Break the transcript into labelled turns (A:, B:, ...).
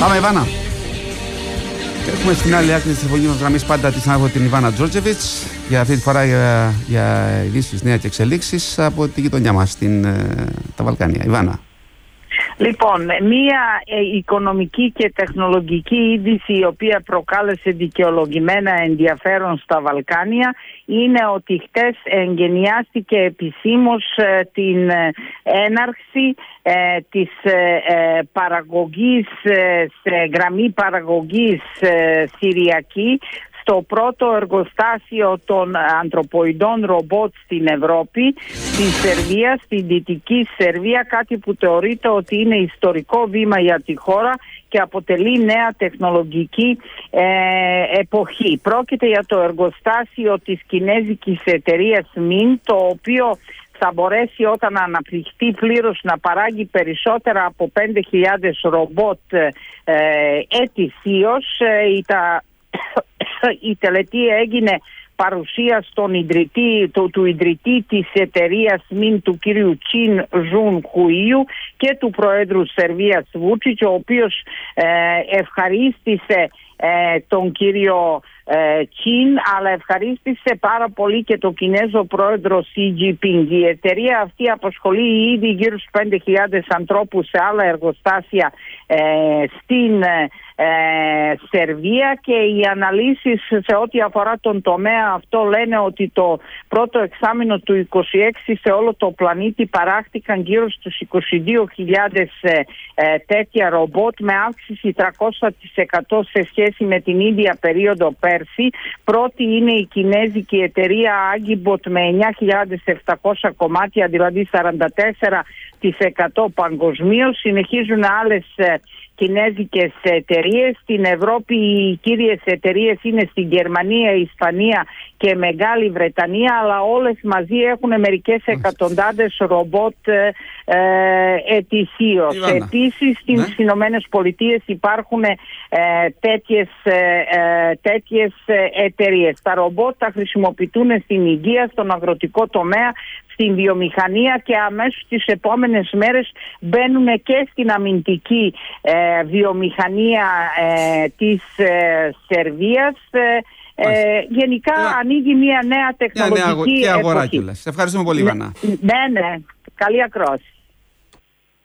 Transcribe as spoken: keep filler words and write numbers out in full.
A: Πάμε, Ιβάνα. Έχουμε στην άλλη άκρη της τηλεφωνικής γραμμής πάντα τη συνάδελφο την Ιβάνα Τζόρτζεβιτς, για αυτή τη φορά για, για ειδήσεις, νέα και εξελίξεις από τη γειτονιά μας, στην, τα Βαλκάνια. Ιβάνα.
B: Λοιπόν, μία ε, οικονομική και τεχνολογική είδηση η οποία προκάλεσε δικαιολογημένα ενδιαφέρον στα Βαλκάνια είναι ότι χτες εγγενιάστηκε επισήμως ε, την ε, έναρξη ε, της ε, παραγωγής ε, σε γραμμή παραγωγής ε, Συριακή στο πρώτο εργοστάσιο των ανθρωποειδών ρομπότ στην Ευρώπη, στη Σερβία, στην Δυτική Σερβία, κάτι που θεωρείται ότι είναι ιστορικό βήμα για τη χώρα και αποτελεί νέα τεχνολογική ε, εποχή. Πρόκειται για το εργοστάσιο της κινέζικης εταιρείας Μην, το οποίο θα μπορέσει όταν αναπτυχθεί πλήρως να παράγει περισσότερα από πέντε χιλιάδες ρομπότ ε, ετησίως. Ε, τα η τελετή έγινε παρουσία στον ιδρυτή, του, του ιδρυτή της εταιρείας Μην, του κύριου Τσιν Ζουν Χουίου, και του Προέδρου Σερβίας Βούτσιτς, ο οποίος ε, ευχαρίστησε ε, τον κύριο ε, Τσιν, αλλά ευχαρίστησε πάρα πολύ και τον Κινέζο πρόεδρο Σι Τζι Πινγκ. Η εταιρεία αυτή απασχολεί ήδη γύρω στους πέντε χιλιάδες ανθρώπους σε άλλα εργοστάσια ε, στην ε, Σερβία, και οι αναλύσεις σε ό,τι αφορά τον τομέα αυτό λένε ότι το πρώτο εξάμηνο του είκοσι έξι σε όλο το πλανήτη παράχτηκαν γύρω στους είκοσι δύο χιλιάδες ε, ε, τέτοια ρομπότ, με αύξηση τριακόσια τοις εκατό σε σχέση με την ίδια περίοδο πέρσι. Πρώτη είναι η κινέζικη εταιρεία Agibot με εννιά χιλιάδες επτακόσια κομμάτια, δηλαδή σαράντα τέσσερα τοις εκατό παγκοσμίως. Συνεχίζουν άλλες ε, κινέζικες εταιρείες. Στην Ευρώπη οι κύριες εταιρείες είναι στην Γερμανία, Ισπανία και Μεγάλη Βρετανία, αλλά όλες μαζί έχουν μερικές εκατοντάδες ρομπότ ε, ε, ετησίως. Επίσης στις ναι. Ηνωμένες Πολιτείες υπάρχουν ε, τέτοιες, ε, τέτοιες εταιρείες. Τα ρομπότ τα χρησιμοποιούν στην υγεία, στον αγροτικό τομέα, στην βιομηχανία, και αμέσως τις επόμενες μέρες μπαίνουν και στην αμυντική ε, βιομηχανία ε, της ε, Σερβίας. Ε, ε, γενικά yeah. ανοίγει μια νέα τεχνολογική
A: yeah, νέα, και αγορά εποχή. Σε ευχαριστούμε πολύ, Ιβάνα.
B: Ναι, ναι. Καλή ακρόαση.